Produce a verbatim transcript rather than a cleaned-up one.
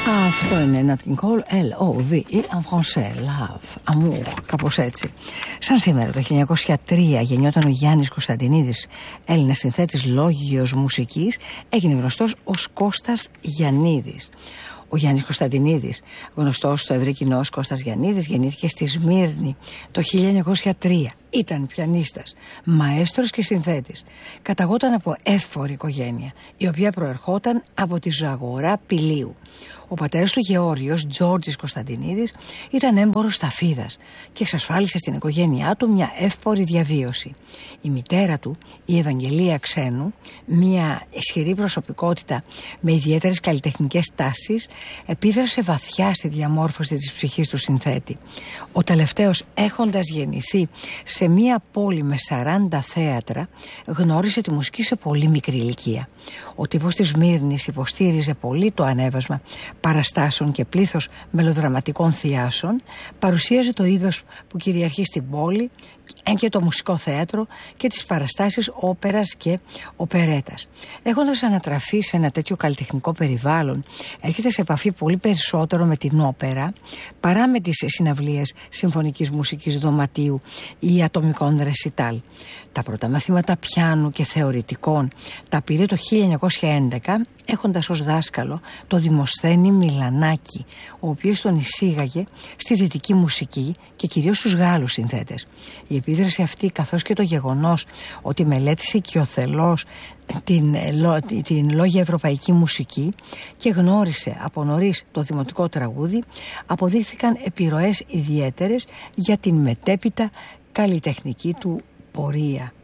Αυτό είναι ένα Nat King Cole, L O V E en français, love, amour, κάπως έτσι. Σαν σήμερα το χίλια εννιακόσια τρία γεννιόταν ο Γιάννης Κωνσταντινίδης, Έλληνας συνθέτης λόγιος μουσικής, έγινε γνωστός ως Κώστας Γιαννίδης. Ο Γιάννης Κωνσταντινίδης, γνωστός στο ευρύ κοινό ως Κώστας Γιαννίδης, γεννήθηκε στη Σμύρνη το χίλια εννιακόσια τρία. Ήταν πιανίστας, μαέστρος και συνθέτης. Καταγόταν από εύφορη οικογένεια, η οποία προερχόταν από τη Ζαγορά Πηλίου. Ο πατέρας του Γεώργιος, Τζόρτζης Κωνσταντινίδης, ήταν έμπορος σταφίδας και εξασφάλισε στην οικογένειά του μια εύπορη διαβίωση. Η μητέρα του, η Ευαγγελία Ξένου, μια ισχυρή προσωπικότητα με ιδιαίτερες καλλιτεχνικές τάσεις, επίδρασε βαθιά στη διαμόρφωση της ψυχής του συνθέτη. Ο τελευταίος, έχοντας γεννηθεί σε μια πόλη με σαράντα θέατρα, γνώρισε τη μουσική σε πολύ μικρή ηλικία. Ο τύπος της Σμύρνης υποστήριζε πολύ το ανέβασμα παραστάσεων και πλήθος μελοδραματικών θειάσεων, παρουσίαζε το είδος που κυριαρχεί στην πόλη και το μουσικό θέατρο και τις παραστάσεις όπερας και οπερέτας. Έχοντας ανατραφεί σε ένα τέτοιο καλλιτεχνικό περιβάλλον, έρχεται σε επαφή πολύ περισσότερο με την όπερα παρά με τις συναυλίες συμφωνικής μουσικής δωματίου ή ατομικών ρεσιτάλ. Τα πρώτα μαθήματα πιάνου και θεωρητικών τα πήρε το χίλια εννιακόσια έντεκα, έχοντας ως δάσκαλο το Δημοσθένη Μιλανάκη, ο οποίος τον εισήγαγε στη δυτική μουσική και κυρίως στους Γάλλους συνθέτες. Η επίδραση αυτή, καθώς και το γεγονός ότι μελέτησε οικειοθελώς την, την λόγια ευρωπαϊκή μουσική και γνώρισε από νωρίς το δημοτικό τραγούδι, αποδείχθηκαν επιρροές ιδιαίτερες για την μετέπειτα καλλιτεχνική του πορεία.